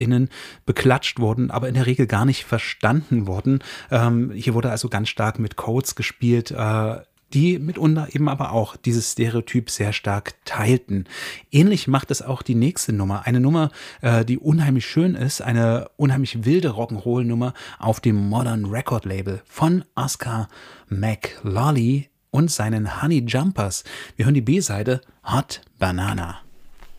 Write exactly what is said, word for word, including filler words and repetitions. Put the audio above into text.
innen beklatscht wurden, aber in der Regel gar nicht verstanden wurden. Ähm, hier wurde also ganz stark mit Codes gespielt, äh, die mitunter eben aber auch dieses Stereotyp sehr stark teilten. Ähnlich macht es auch die nächste Nummer. Eine Nummer, äh, die unheimlich schön ist, eine unheimlich wilde Rock'n'Roll-Nummer auf dem Modern Record Label von Oscar McLawley und seinen Honey Jumpers. Wir hören die B-Seite Hot Banana.